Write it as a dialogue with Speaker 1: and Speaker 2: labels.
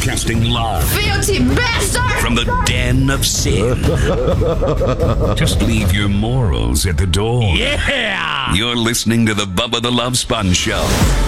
Speaker 1: Broadcasting live
Speaker 2: Filthy bastard!
Speaker 1: from the den of sin. Just leave your morals at the door.
Speaker 3: Yeah!
Speaker 1: You're listening to the Bubba the Love Sponge Show.